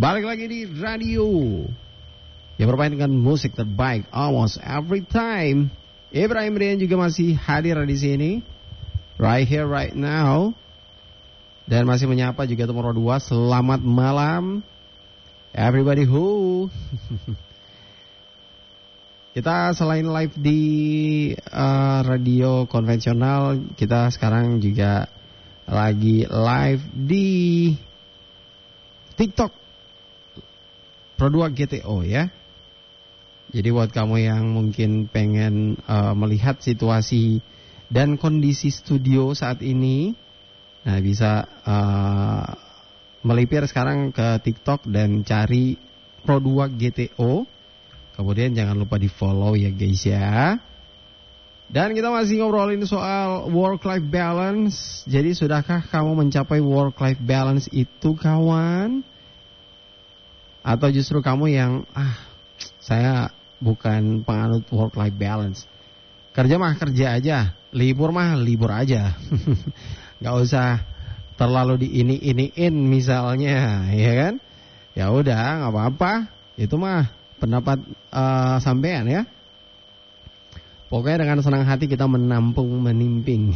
Balik lagi di radio yang bermainkan musik terbaik almost every time. Ibrahim Rian juga masih hadir di sini, right here, right now, dan masih menyapa juga nomor 2. Selamat malam, everybody who. Kita selain live di radio konvensional, kita sekarang juga lagi live di TikTok Pro2 GTO ya. Jadi buat kamu yang mungkin pengen melihat situasi dan kondisi studio saat ini, nah bisa melipir sekarang ke TikTok dan cari Pro2 GTO. Kemudian jangan lupa di follow ya guys ya. Dan kita masih ngobrolin soal work-life balance. Jadi sudahkah kamu mencapai work-life balance itu kawan? Atau justru kamu yang saya bukan penganut work-life balance. Kerja mah kerja aja, libur mah libur aja. Gak usah terlalu diini-iniin misalnya, ya kan? Ya udah, nggak apa-apa. Itu mah pendapat sampean ya. Pokoknya dengan senang hati kita menampung, menimping.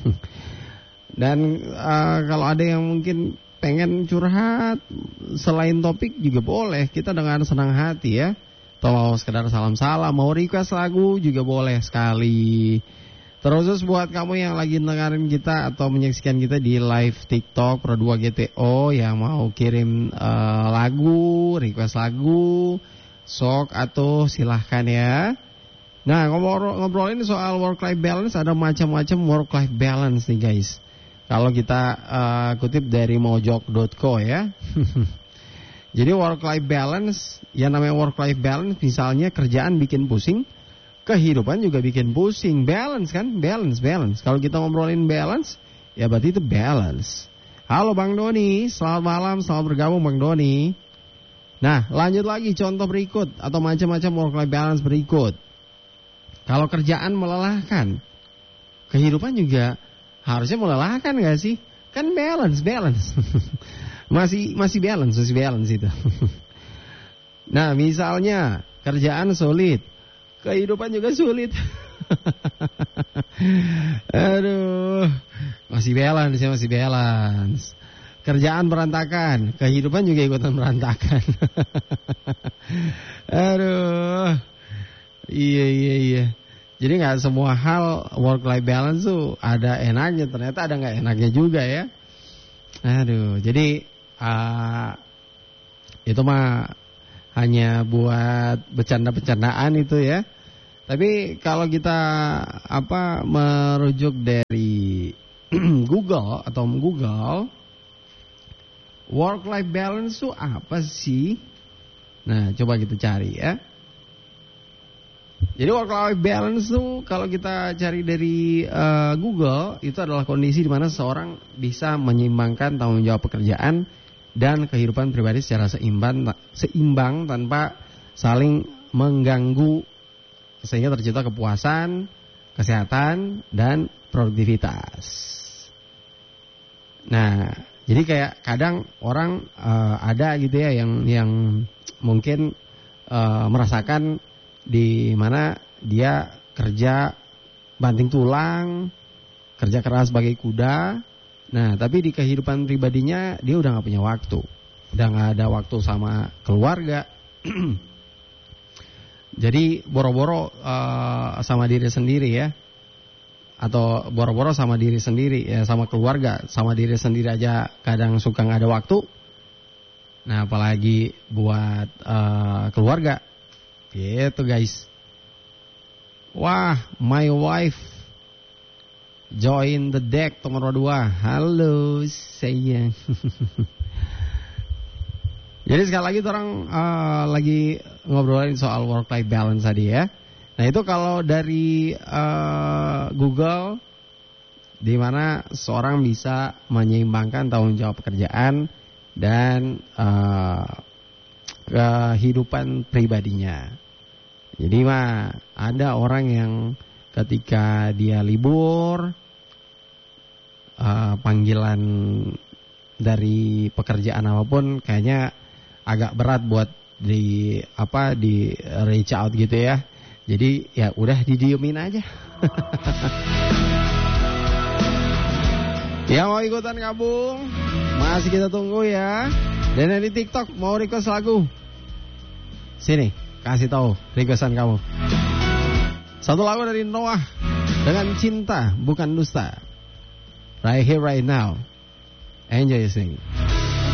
Dan kalau ada yang mungkin pengen curhat selain topik juga boleh. Kita dengan senang hati ya. Atau mau sekedar salam-salam, mau request lagu juga boleh sekali. Terus buat kamu yang lagi dengerin kita atau menyaksikan kita di live TikTok Pro2 GTO yang mau kirim lagu, request lagu, sok atau silahkan ya. Nah, ngobrolin soal work-life balance, ada macam-macam work-life balance nih guys. Kalau kita kutip dari mojok.co ya. Jadi work-life balance, yang namanya work-life balance misalnya kerjaan bikin pusing, kehidupan juga bikin pusing. Balance kan, balance. Kalau kita ngobrolin balance, ya berarti itu balance. Halo Bang Doni, selamat malam, selamat bergabung Bang Doni. Nah, lanjut lagi contoh berikut atau macam-macam work-life balance berikut. Kalau kerjaan melelahkan, kehidupan juga harusnya melelahkan gak sih? Kan balance. masih balance itu. Nah, misalnya kerjaan sulit, kehidupan juga sulit. Aduh, masih balance. Kerjaan berantakan, kehidupan juga ikutan berantakan. Aduh. Iya. Jadi gak semua hal work-life balance tuh ada enaknya, ternyata ada gak enaknya juga ya. Aduh, jadi itu mah hanya buat bercanda-bercandaan itu ya. Tapi kalau kita merujuk dari Google, work-life balance itu apa sih? Nah, coba kita cari ya. Jadi work-life balance itu kalau kita cari dari Google, itu adalah kondisi di mana seseorang bisa menyeimbangkan tanggung jawab pekerjaan dan kehidupan pribadi secara seimbang tanpa saling mengganggu, sehingga tercipta kepuasan, kesehatan, dan produktivitas. Nah, jadi kayak kadang orang ada gitu ya yang mungkin merasakan di mana dia kerja banting tulang, kerja keras sebagai kuda. Nah, tapi di kehidupan pribadinya dia udah gak punya waktu, udah gak ada waktu sama keluarga. Jadi boro-boro sama diri sendiri ya, atau boro-boro sama diri sendiri ya, sama keluarga, sama diri sendiri aja kadang suka gak ada waktu. Nah, apalagi buat keluarga. Gitu guys. Wah, my wife join the deck nomor 2. Halo sayang. Jadi sekali lagi orang lagi ngobrolin soal work-life balance tadi ya. Nah, itu kalau dari Google, di mana seorang bisa menyeimbangkan tanggung jawab pekerjaan dan kehidupan pribadinya. Jadi mah ada orang yang ketika dia libur, panggilan dari pekerjaan apapun kayaknya agak berat buat di reach out gitu ya. Jadi ya udah didiemin aja. Ya mau ikutan gabung, masih kita tunggu ya. Dan di TikTok mau request lagu, sini kasih tahu requestan kamu. Satu lagu dari Noah dengan Cinta Bukan Dusta. Right here right now. Enjoy sing.